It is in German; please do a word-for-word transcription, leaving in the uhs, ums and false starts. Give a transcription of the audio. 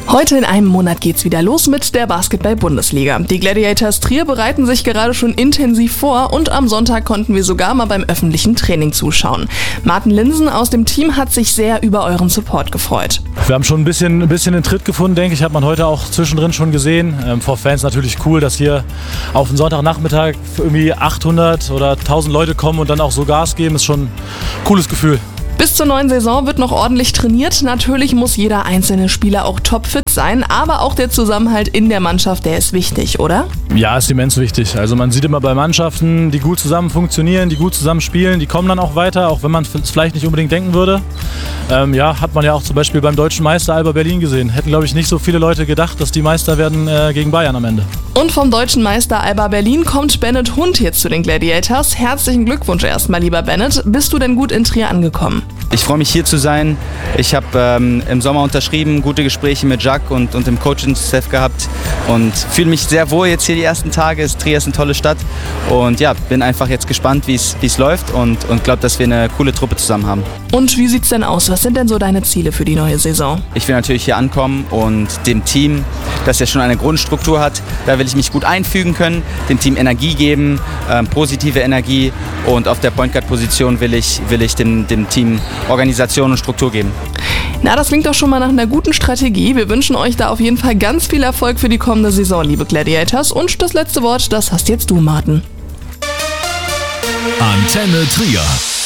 Heute in einem Monat geht's wieder los mit der Basketball-Bundesliga. Die Gladiators Trier bereiten sich gerade schon intensiv vor und am Sonntag konnten wir sogar mal beim öffentlichen Training zuschauen. Martin Linsen aus dem Team hat sich sehr über euren Support gefreut. Wir haben schon ein bisschen, ein bisschen den Tritt gefunden, denke ich, hat man heute auch zwischendrin schon gesehen. Ähm, vor Fans natürlich cool, dass hier auf den Sonntagnachmittag irgendwie achthundert oder tausend Leute kommen und dann auch so Gas geben, ist schon ein cooles Gefühl. Bis zur neuen Saison wird noch ordentlich trainiert. Natürlich muss jeder einzelne Spieler auch topfit sein, aber auch der Zusammenhalt in der Mannschaft, der ist wichtig, oder? Ja, ist immens wichtig. Also man sieht immer bei Mannschaften, die gut zusammen funktionieren, die gut zusammen spielen, die kommen dann auch weiter, auch wenn man es vielleicht nicht unbedingt denken würde. Ähm, ja, hat man ja auch zum Beispiel beim deutschen Meister Alba Berlin gesehen. Hätten, glaube ich, nicht so viele Leute gedacht, dass die Meister werden äh, gegen Bayern am Ende. Und vom deutschen Meister Alba Berlin kommt Bennett Hund jetzt zu den Gladiators. Herzlichen Glückwunsch erstmal, lieber Bennett. Bist du denn gut in Trier angekommen? Ich freue mich, hier zu sein. Ich habe ähm, im Sommer unterschrieben, gute Gespräche mit Jacques und, und dem Coaching-Staff gehabt und fühle mich sehr wohl jetzt hier die ersten Tage. Trier ist eine tolle Stadt und ja, bin einfach jetzt gespannt, wie es läuft und, und glaube, dass wir eine coole Truppe zusammen haben. Und wie sieht's denn aus? Was sind denn so deine Ziele für die neue Saison? Ich will natürlich hier ankommen und dem Team, das ja schon eine Grundstruktur hat, da will ich mich gut einfügen können, dem Team Energie geben, ähm, positive Energie und auf der Point Guard Position will ich, will ich dem, dem Team Organisation und Struktur geben. Na, das klingt doch schon mal nach einer guten Strategie. Wir wünschen euch da auf jeden Fall ganz viel Erfolg für die kommende Saison, liebe Gladiators. Und das letzte Wort, das hast jetzt du, Martin. Antenne Trier.